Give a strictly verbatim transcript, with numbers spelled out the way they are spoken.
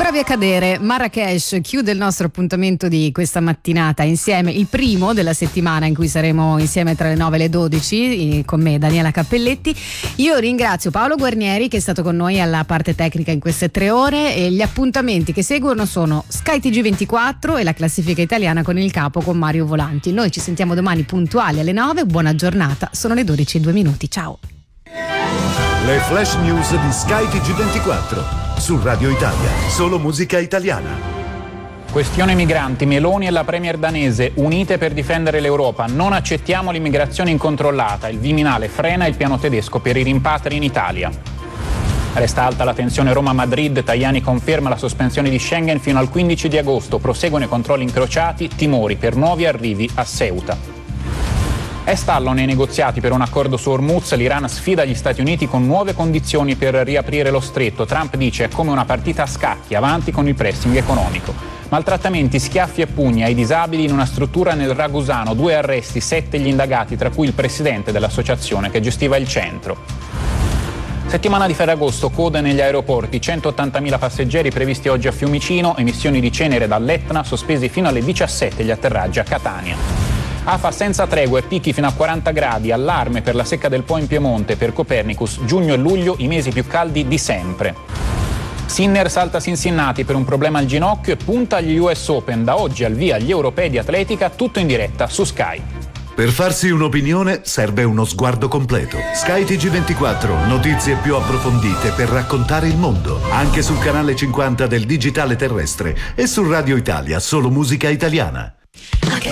Bravi a cadere, Marrakesh chiude il nostro appuntamento di questa mattinata insieme, il primo della settimana in cui saremo insieme tra le nove e le dodici con me Daniela Cappelletti. Io ringrazio Paolo Guarnieri che è stato con noi alla parte tecnica in queste tre ore e gli appuntamenti che seguono sono Sky T G ventiquattro e la classifica italiana con il capo con Mario Volanti. Noi ci sentiamo domani puntuali alle nove, buona giornata, sono le dodici e due minuti, ciao. Le flash news di Sky T G ventiquattro su Radio Italia, solo musica italiana. Questione migranti, Meloni e la premier danese unite per difendere l'Europa. Non accettiamo l'immigrazione incontrollata. Il Viminale frena il piano tedesco per i rimpatri in Italia. Resta alta la tensione Roma-Madrid, Tajani conferma la sospensione di Schengen fino al quindici di agosto. Proseguono i controlli incrociati, timori per nuovi arrivi a Ceuta. È stallo nei negoziati per un accordo su Hormuz, l'Iran sfida gli Stati Uniti con nuove condizioni per riaprire lo stretto. Trump dice è come una partita a scacchi, avanti con il pressing economico. Maltrattamenti, schiaffi e pugni ai disabili in una struttura nel Ragusano, due arresti, sette gli indagati, tra cui il presidente dell'associazione che gestiva il centro. Settimana di Ferragosto, code negli aeroporti, centottantamila passeggeri previsti oggi a Fiumicino, emissioni di cenere dall'Etna, sospesi fino alle diciassette gli atterraggi a Catania. Afa senza tregua e picchi fino a quaranta gradi, allarme per la secca del Po in Piemonte, per Copernicus, giugno e luglio i mesi più caldi di sempre. Sinner salta Cincinnati per un problema al ginocchio e punta agli U S Open, da oggi al via gli europei di atletica, tutto in diretta su Sky. Per farsi un'opinione serve uno sguardo completo. Sky T G ventiquattro, notizie più approfondite per raccontare il mondo, anche sul canale cinquanta del digitale terrestre e su Radio Italia, solo musica italiana.